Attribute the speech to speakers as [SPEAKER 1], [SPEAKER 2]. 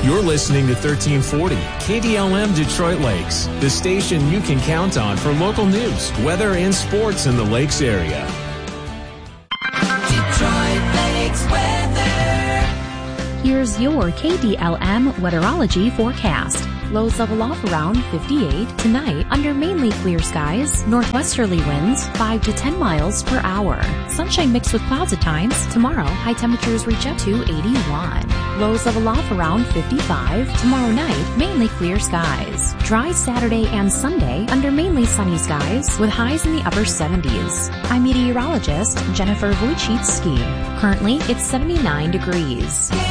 [SPEAKER 1] You're listening to 1340 KDLM Detroit Lakes, the station you can count on for local news, weather, and sports in the Lakes area.
[SPEAKER 2] Detroit Lakes weather.
[SPEAKER 3] Here's your KDLM weatherology forecast. Lows level off around 58. Tonight, under mainly clear skies, northwesterly winds 5 to 10 miles per hour. Sunshine mixed with clouds at times. Tomorrow, high temperatures reach up to 81. Lows level off around 55. Tomorrow night, mainly clear skies. Dry Saturday and Sunday under mainly sunny skies with highs in the upper 70s. I'm meteorologist Jennifer Wojcicki. Currently, it's 79 degrees.